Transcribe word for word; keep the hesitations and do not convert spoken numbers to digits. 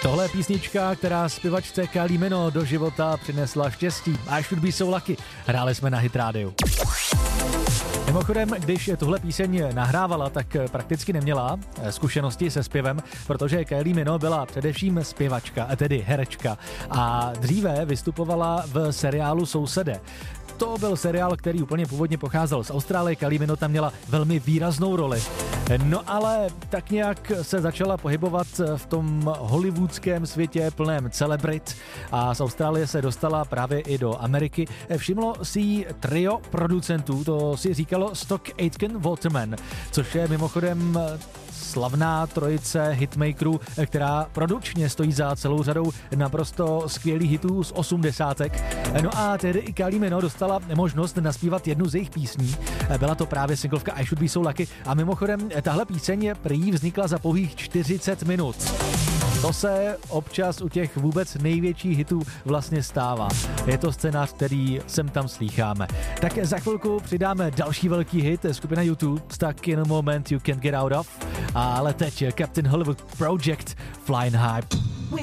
Tohle je písnička, která zpěvačce Kylie Minogue do života přinesla štěstí. I Should Be So Lucky. Hráli jsme na Hit rádiu. Mimochodem, když tuhle píseň nahrávala, tak prakticky neměla zkušenosti se zpěvem, protože Kylie Minogue byla především zpěvačka, tedy herečka, a dříve vystupovala v seriálu Sousedé. To byl seriál, který úplně původně pocházel z Austrálie, Kylie Minogue tam měla velmi výraznou roli. No ale tak nějak se začala pohybovat v tom hollywoodském světě plném celebrit a z Austrálie se dostala právě i do Ameriky. Všimlo si jí trio producentů, to si říkalo Stock Aitken Waterman, což je mimochodem slavná trojice hitmakerů, která produkčně stojí za celou řadou naprosto skvělých hitů z osmdesátek. No a tedy i Kylie Minogue dostala možnost naspívat jednu z jejich písní. Byla to právě singlovka I Should Be So Lucky a mimochodem tahle píseň prý vznikla za pouhých čtyřicet minut. To se občas u těch vůbec největších hitů vlastně stává. Je to scénář, který sem tam slýcháme. Tak za chvilku přidáme další velký hit, skupina U dva, Stuck in a Moment You Can't Get Out Of. Ale teď Captain Hollywood Project, Flying High.